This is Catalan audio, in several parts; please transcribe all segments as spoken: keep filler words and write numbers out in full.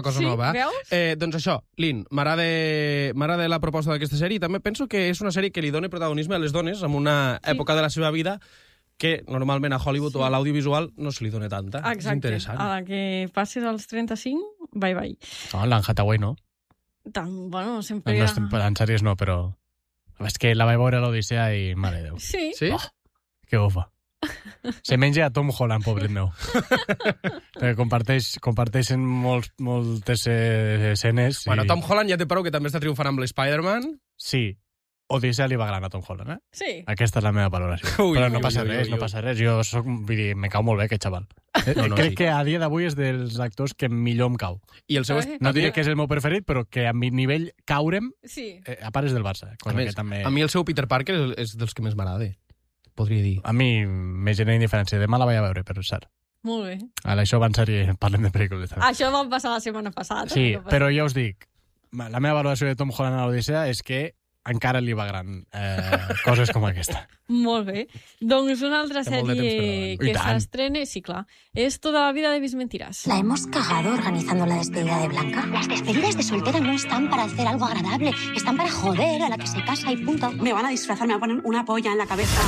cosa sí, nova. Veus? Eh, doncs això, Lin, m'agrada la proposta d'aquesta sèrie i també penso que és una sèrie que li dona protagonisme a les dones en una sí. època de la seva vida que normalment a Hollywood sí. o a l'audiovisual no se li dona tanta. Exacte. És interessant. A la que passes als trenta-cinc, bye bye. No, l'Anne Hathaway no. Tan, bueno, sempre... No, estem, en sèries no, però... És que la vaig veure a l'Odissea i... Mare de Déu. Sí? Sí? Oh, que bofa. Se menja a Tom Holland, pobret meu. Perquè comparteix, comparteixen molts, moltes eh, escenes. Bueno, i... Tom Holland ja té prou, que també està triomfant amb l'Spider-Man. Sí. Odissea li va gran a Tom Holland, eh? Sí. Aquesta és la meva valoració. Ui, Però no ui, passa ui, res, ui, ui. no passa res. Jo soc, vull dir, me cau molt bé aquest xaval. No, no, Crec sí. que a dia d'avui és dels actors que millor em cau. I el seu... Eh? No diré que és el meu preferit, però que a mi nivell caurem Sí. eh, a pares del Barça. A, Cosa més, que també... a mi el seu Peter Parker és, és dels que més m'agrada, podria dir. A mi me genera indiferència. Demà la vaig a veure, per cert. Molt bé. Ara, això va en sèrie, parlem de pel·lícules. També. Això va passar la setmana passada. Sí, no però ja us dic, la meva valoració de Tom Holland a l'Odissea és que encara li va gran eh, coses com aquesta. Molt bé. Doncs una altra Té molt de temps per sèrie davant. que I tant. s'estrena, sí, clar, és Toda la vida de mis mentiras. La hemos cagado organizando la despedida de Blanca. Las despedidas de soltera no están para hacer algo agradable, están para joder a la que se casa y punto. Me van a disfrazar, me van a poner una polla en la cabeza.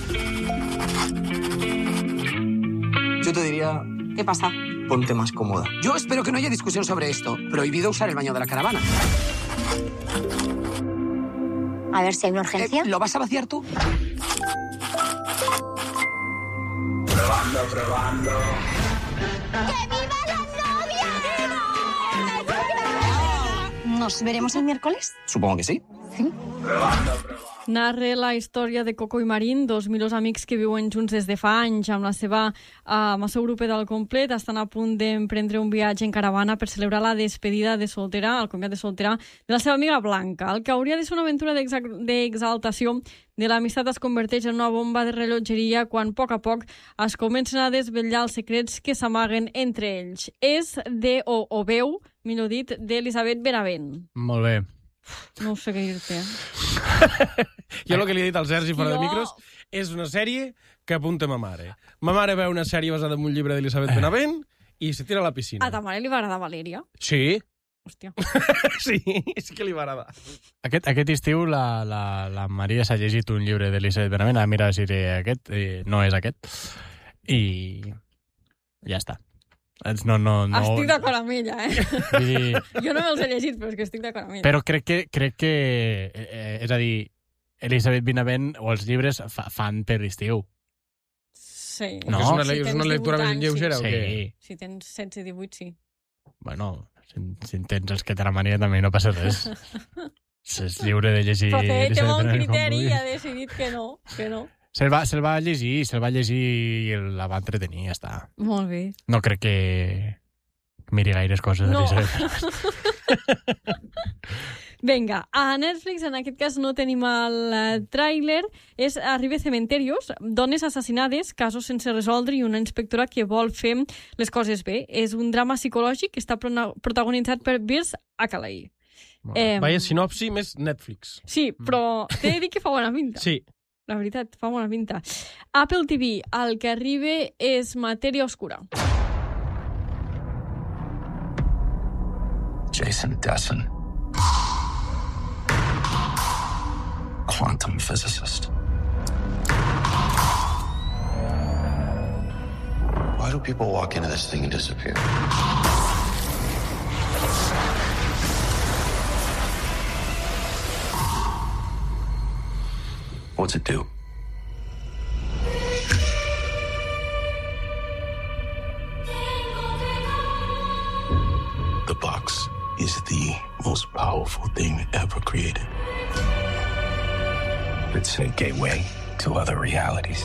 Yo te diría, ¿Qué pasa? ponte más cómoda. Yo espero que no haya discusión sobre esto. Prohibido usar el baño de la caravana. A ver si hay una urgencia. Eh, ¿Lo vas a vaciar tú? ¿Nos veremos el miércoles? Supongo que sí. Narra la història de Coco i Marín, dos millors amics que viuen junts des de fa anys amb la seva, uh, amb el seu grupet al complet. Estan a punt d'emprendre un viatge en caravana per celebrar la despedida de soltera, el comiat de soltera, de la seva amiga Blanca. El que hauria de ser una aventura d'exaltació de l'amistat es converteix en una bomba de rellotgeria quan, a poc a poc, es comencen a desvetllar els secrets que s'amaguen entre ells. És de, o, o veu, millor dit, d'Elisabet Benavent. Molt bé. No sé què dir-te. Jo el que li he dit al Sergi fora de Jo- micros és una sèrie que apunta ma mare. Ma mare veu una sèrie basada en un llibre d'Elisabet Benavent i se tira a la piscina. A ta mare li va agradar Valèria? Sí, Hòstia. sí, sí que li va agradar. Aquest, aquest estiu la, la, la Maria s'ha llegit un llibre d'Elisabet Benavent. Ah, mira si era aquest. Eh, no és aquest. I ja està. No, no, no... Estic d'acord amb ella, eh? Vull dir, Jo no me'ls he llegit, però és que estic d'acord amb ella. però crec que, crec que eh, és a dir, Elisabet Benavent o els llibres fa, fan per estiu. Sí. No. És una, Si és tens una lectura divuit més anys, lleugera o què? Sí. Si tens setze divuit, sí. Bueno, si, si en tens els que te la mania també no passa res. Si és lliure de llegir... Però té, té Elisabet bon Benavent com criteri i vulgui. ha decidit que no, que no. Se'l va, se va llegir, se'l va llegir i la va entretenir, ja està. Molt bé. No crec que miri gaires coses No. d'Elisabet. Vinga, a Netflix, en aquest cas no tenim el eh, tràiler, és Arriba Cementerios, dones assassinades, casos sense resoldre i una inspectora que vol fer les coses bé. És un drama psicològic que està prona- protagonitzat per Birs Akalai. Eh, Vaya sinopsi més Netflix. Sí, però t'he de dir que fa bona pinta. Sí. La veritat, fa bona pinta. Apple T V, el que arriba és Matèria Oscura. Jason Desson. Quantum physicist. Why do people walk into this thing and disappear? What's it do? The box is the most powerful thing ever created. It's a gateway to other realities.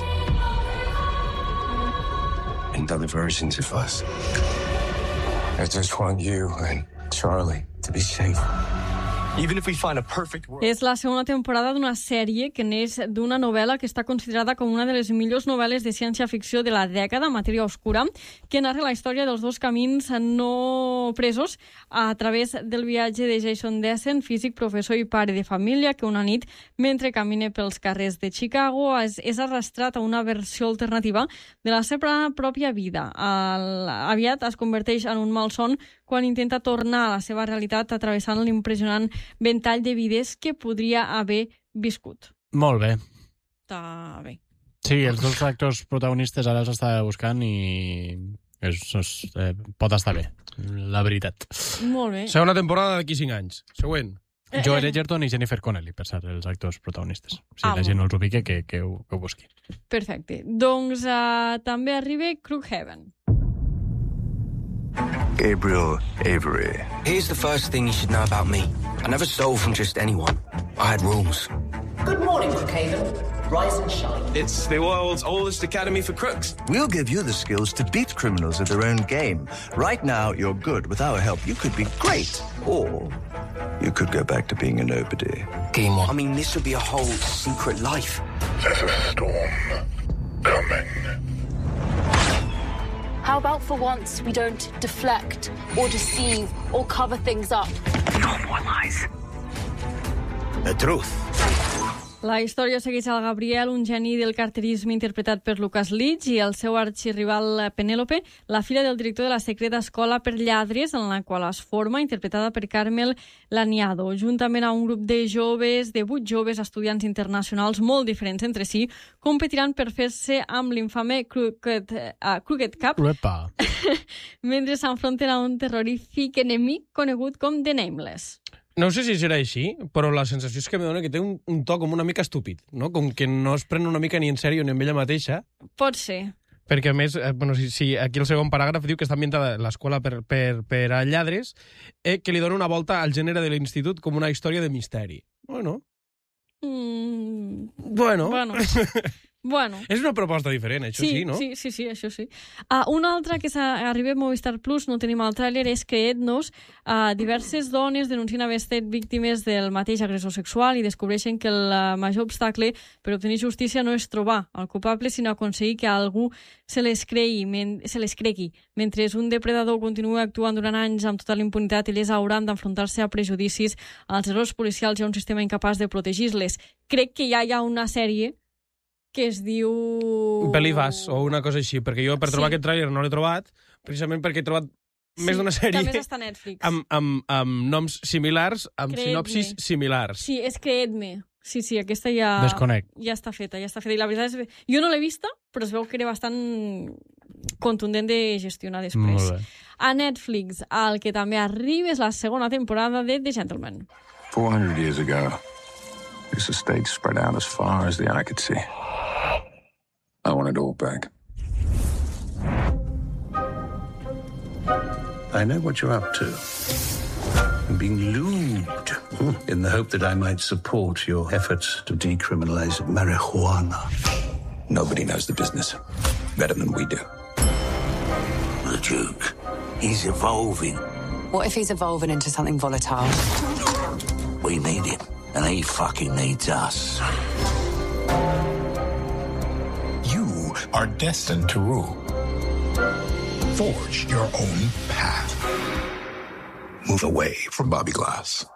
And other versions of us. I just want you and Charlie to be safe. Even if we find a perfect world. És la segona temporada d'una sèrie que neix d'una novel·la que està considerada com una de les millors novel·les de ciència-ficció de la dècada, Matèria Oscura, que narra la història dels dos camins no presos a través del viatge de Jason Desson, físic, professor i pare de família, que una nit, mentre camina pels carrers de Chicago, és, és arrastrat a una versió alternativa de la seva pròpia vida. El, aviat es converteix en un malson quan intenta tornar a la seva realitat atravessant l'impressionant ventall de vides que podria haver viscut. Molt bé. Està bé. Sí, els dos actors protagonistes ara els estava buscant i és, és, eh, pot estar bé, la veritat. Molt bé. Segona temporada d'aquí cinc anys. Següent. Eh, Joel eh. Edgerton i Jennifer Connelly, per cert, els actors protagonistes. Si Ah, la gent bon. no els ubica, que, que, ho, que ho busqui. Perfecte. Doncs uh, també arriba Crookhaven. Gabriel Avery. Here's the first thing you should know about me. I never stole from just anyone. I had rules. Good morning, Crookhaven. Rise and shine. It's the world's oldest academy for crooks. We'll give you the skills to beat criminals at their own game. Right now, you're good. With our help, you could be great. Or you could go back to being a nobody. Game on. I mean, this would be a whole secret life. There's a storm coming. How about for once we don't deflect or deceive or cover things up? No more lies. The truth. La història segueix al Gabriel, un geni del carterisme interpretat per Lucas Leach, i el seu arxirrival Penélope, la filla del director de la secreta escola per lladres, en la qual es forma, interpretada per Carmel Laniado, juntament a un grup de joves, de vuit joves estudiants internacionals molt diferents entre si, competiran per fer-se amb l'infame Crooked, uh, Crooked Cup, Uepa. mentre s'enfronten a un terrorífic enemic conegut com The Nameless. No sé si serà així, però la sensació és que me dona que té un, un to com una mica estúpid, no? Com que no es pren una mica ni en sèrio ni en ella mateixa. Pot ser. Perquè, a més, eh, bueno, si, si aquí el segon paràgraf diu que està ambientada l'escola per, per, per a lladres, eh, que li dona una volta al gènere de l'institut com una història de misteri. Bueno. Mm... Bueno. Bueno. Bueno. És una proposta diferent, això sí, sí no? Sí, sí, sí, això sí. Uh, una altra que arriba a Movistar Plus, no tenim el tràiler, és que Etnos, uh, diverses dones denuncien haver estat víctimes del mateix agressor sexual i descobreixen que el major obstacle per obtenir justícia no és trobar el culpable, sinó aconseguir que algú se les cregui, men se les cregui. Mentre un depredador continua actuant durant anys amb tota l'impunitat, elles hauran d'enfrontar-se a prejudicis, als errors policials i a un sistema incapaç de protegir-les. Crec que ja hi ha una sèrie que es diu... Belivas, o una cosa així, perquè jo per trobar Sí. aquest tràiler no l'he trobat, precisament perquè he trobat Sí, més d'una sèrie que a més està a Netflix. amb, amb, amb noms similars, amb Creedme. sinopsis similars. Sí, és Creedme. Sí, sí, aquesta ja... Desconec. Ja està feta, ja està feta. I la veritat és... Jo no l'he vista, però es veu que era bastant contundent de gestionar després. Molt bé. A Netflix, el que també arriba és la segona temporada de The Gentleman. four hundred years ago, this estate spread out as far as the eye could see. I want it all back. I know what you're up to. I'm being lubed in the hope that I might support your efforts to decriminalize marijuana. Nobody knows the business better than we do. The Duke, he's evolving. What if he's evolving into something volatile? We need him, and he fucking needs us. You are destined to rule. Forge your own path. Move away from Bobby Glass.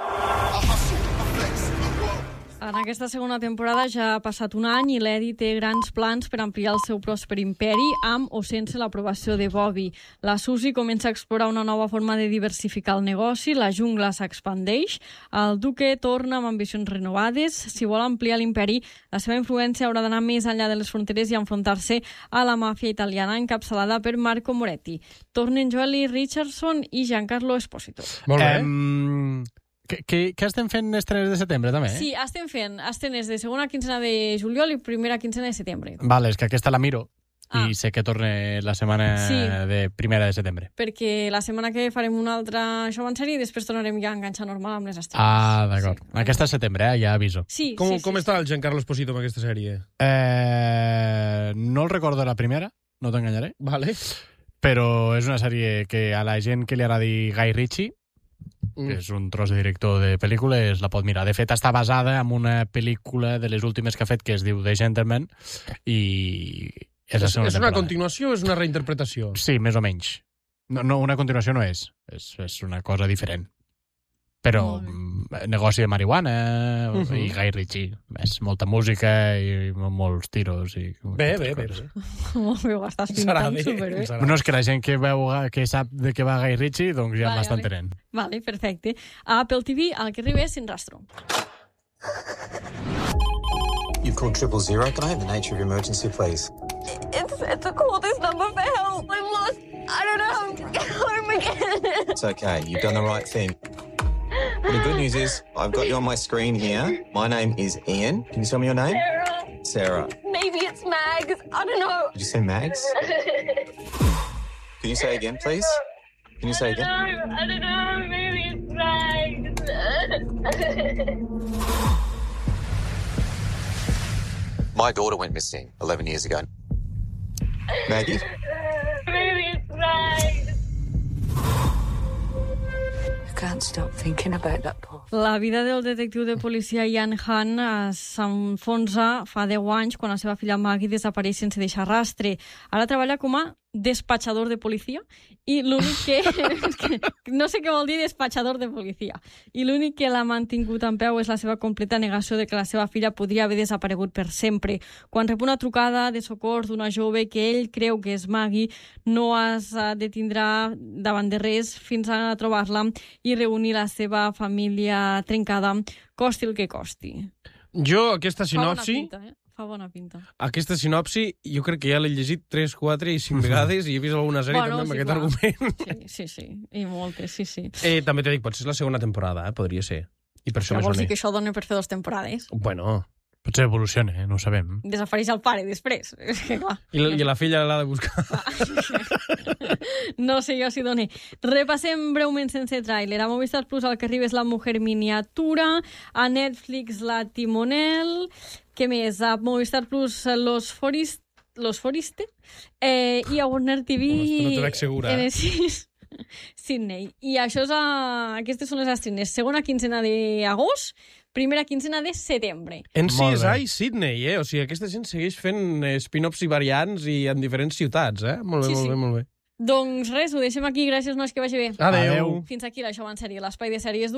En aquesta segona temporada ja ha passat un any i l'Eddie té grans plans per ampliar el seu pròsper imperi amb o sense l'aprovació de Bobby. La Susie comença a explorar una nova forma de diversificar el negoci, la jungla s'expandeix, el duque torna amb ambicions renovades. Si vol ampliar l'imperi, la seva influència haurà d'anar més enllà de les fronteres i enfrontar-se a la màfia italiana encapçalada per Marco Moretti. Tornen Joely Richardson i Giancarlo Esposito. Molt bé. Um, què, què, què estem fent estrenes de setembre, també? Eh? Sí, estem fent estrenes de segona quincena de juliol i primera quincena de setembre. Vale, és que aquesta la miro Ah. i sé que torna la setmana Sí. de primera de setembre. Perquè la setmana que farem una altra show en sèrie i després tornarem ja a enganxar normal amb les estrenes. Ah, d'acord. Sí. Aquesta és setembre, eh? Ja aviso. Sí, Com, sí, sí, com sí. està el Giancarlo Esposito amb aquesta sèrie? Eh, no el recordo la primera, no t'enganyaré, Vale. però és una sèrie que a la gent que li agradi Guy Ritchie, Mm. que és un tros de director de pel·lícules, la pot mirar. De fet, està basada en una pel·lícula de les últimes que ha fet que es diu The Gentleman i és la És, segona és una temporada. continuació o és una reinterpretació? Sí, més o menys. No, no, una continuació no és. És, és una cosa diferent. Però Molt bé. mm, negoci de marihuana uh -huh. i Mhm. Guy Ritchie. És molta música i molts tiros. I Bé, bé, bé. Molt bé, ho estàs Serà pintant bé, superbé. serà. No, és que la gent que veu que sap de què va Guy Ritchie, doncs ja Vale, m'està vale. entenent. Vale, perfecte. A Apple T V, el que arriba és Sin Rastro. You've called triple zero. Can I have the nature of your emergency, please? It's it's to call this number for help. I'm lost. I don't know how to get home again. It's okay. You've done the right thing. The good news is I've got you on my screen here. My name is Ian. Can you tell me your name? Sarah. Sarah. Maybe it's Mags. I don't know. Did you say Mags? Can you say again, please? Can you say again? I don't know. Maybe it's Mags. My daughter went missing eleven years ago. Maggie? Maybe it's Mags. I can't stop thinking about that poor. La vida del detectiu de policia Ian Hunt eh, s'enfonsa fa deu anys quan la seva filla Maggie desapareix sense deixar rastre. Ara treballa com a despatxador de policia i l'únic que, que... No sé què vol dir despatxador de policia. I l'únic que l'ha mantingut en peu és la seva completa negació de que la seva filla podria haver desaparegut per sempre. Quan rep una trucada de socors d'una jove que ell creu que és Maggie, no es detindrà davant de res fins a trobar-la i reunir la seva família trencada, costi el que costi. Jo, aquesta sinopsi... Fa bona pinta, eh? Fa bona pinta. Aquesta sinopsi, jo crec que ja l'he llegit tres, quatre i cinc vegades i he vist alguna sèrie Bueno, també amb sí, aquest clar. argument. Sí, sí, sí. I moltes, sí, sí. Eh, també t'he dit, potser és la segona temporada, eh? Podria ser. I per això Ja me vols dir sona. que això dona per fer dues temporades? Bueno, Potser evoluciona, eh? No ho sabem. Desapareix el pare després. És que, clar. i, la- i la filla l'ha de buscar. No sé jo si doni. Repassem breument sense tràiler. A Movistar Plus el que arriba és La Mujer Miniatura, a Netflix La Timonel, què més? A Movistar Plus Los Forest, Los Foriste, eh, i a Warner T V Home, no te veig segura, eh? N sis Sydney. I això és a... aquestes són les estrenes. Segona quincena d'agost, primera quincena de setembre. En Molt C S bé. I Sydney, eh? O sigui, aquesta gent segueix fent eh, spin-offs i variants i en diferents ciutats, eh? Molt bé, Sí, molt sí. bé, molt bé. Doncs res, ho deixem aquí. Gràcies, nois, que vagi bé. Adeu. Adeu. Fins aquí l'Això en sèrie, l'espai de sèries